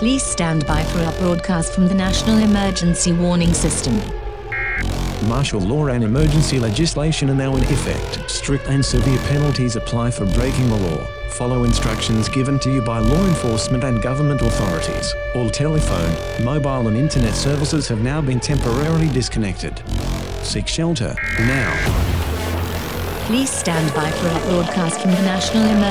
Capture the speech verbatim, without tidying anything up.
Please stand by for our broadcast from the National Emergency Warning System. Martial law and emergency legislation are now in effect. Strict and severe penalties apply for breaking the law. Follow instructions given to you by law enforcement and government authorities. All telephone, mobile and internet services have now been temporarily disconnected. Seek shelter now. Please stand by for our broadcast from the National Emergency